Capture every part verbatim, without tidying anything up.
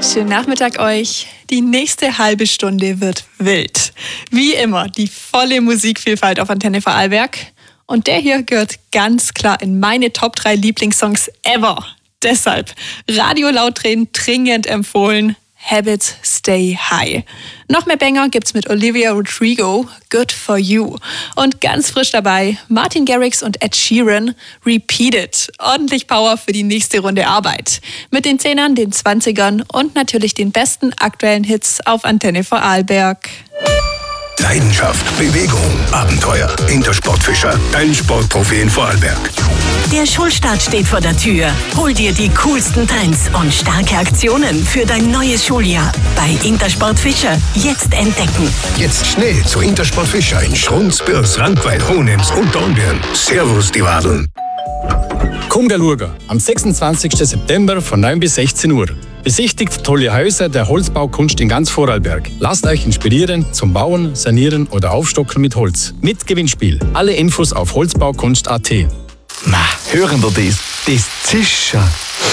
Schönen Nachmittag euch. Die nächste halbe Stunde wird wild. Wie immer die volle Musikvielfalt auf Antenne Vorarlberg. Und der hier gehört ganz klar in meine Top drei Lieblingssongs ever. Deshalb Radio laut drehen, dringend empfohlen. Habits Stay High. Noch mehr Banger gibt's mit Olivia Rodrigo, Good For You. Und ganz frisch dabei Martin Garrix und Ed Sheeran, Repeat It. Ordentlich Power für die nächste Runde Arbeit. Mit den Zehnern, den Zwanzigern und natürlich den besten aktuellen Hits auf Antenne Vorarlberg. Leidenschaft, Bewegung, Abenteuer. Intersport-Fischer, dein Sportprofi in Vorarlberg. Der Schulstart steht vor der Tür. Hol dir die coolsten Trends und starke Aktionen für dein neues Schuljahr bei Intersport Fischer. Jetzt entdecken. Jetzt schnell zu Intersport Fischer in Schrunz, Bürs, Rankweit, Hohenems und Dornbirn. Servus, die Wadeln. Komm schauen, am sechsundzwanzigsten September von neun bis sechzehn Uhr. Besichtigt tolle Häuser der Holzbaukunst in ganz Vorarlberg. Lasst euch inspirieren zum Bauen, Sanieren oder Aufstocken mit Holz. Mit Gewinnspiel. Alle Infos auf holzbaukunst punkt a t. Ma, hören wir das? Das Zischen.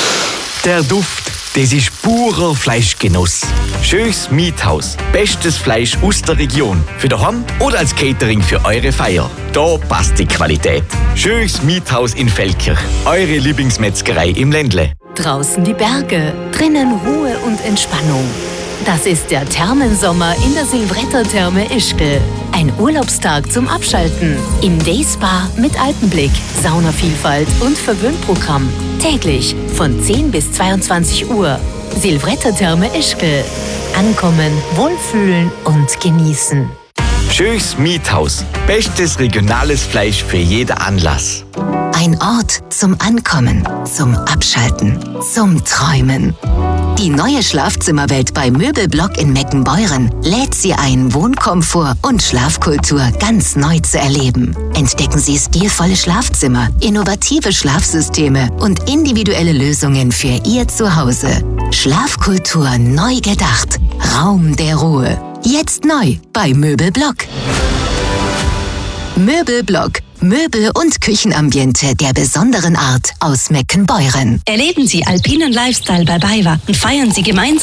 Der Duft, das ist purer Fleischgenuss. Schönes Miethaus. Bestes Fleisch aus der Region. Für daheim oder als Catering für eure Feier. Da passt die Qualität. Schönes Miethaus in Feldkirch. Eure Lieblingsmetzgerei im Ländle. Draußen die Berge, drinnen Ruhe und Entspannung. Das ist der Thermensommer in der Silvretta-Therme Ischgl. Ein Urlaubstag zum Abschalten. Im Dayspa mit Alpenblick, Saunavielfalt und Verwöhnprogramm. Täglich von zehn bis zweiundzwanzig Uhr. Silvretta-Therme Ischgl. Ankommen, wohlfühlen und genießen. Schönes Miethaus. Bestes regionales Fleisch für jeden Anlass. Ein Ort zum Ankommen, zum Abschalten, zum Träumen. Die neue Schlafzimmerwelt bei Möbelblock in Meckenbeuren lädt Sie ein, Wohnkomfort und Schlafkultur ganz neu zu erleben. Entdecken Sie stilvolle Schlafzimmer, innovative Schlafsysteme und individuelle Lösungen für Ihr Zuhause. Schlafkultur neu gedacht. Raum der Ruhe. Jetzt neu bei Möbelblock. Möbelblock. Möbel- und Küchenambiente der besonderen Art aus Meckenbeuren. Erleben Sie alpinen Lifestyle bei BayWa und feiern Sie gemeinsam